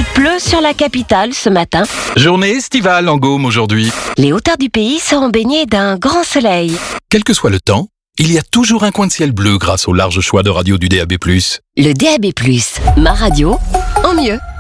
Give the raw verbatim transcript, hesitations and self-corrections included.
pleut sur la capitale ce matin. Journée estivale en Gaume aujourd'hui. Les hauteurs du pays seront baignées d'un grand soleil. Quel que soit le temps, il y a toujours un coin de ciel bleu grâce au large choix de radio du D A B plus. Le D A B plus, ma radio, en mieux.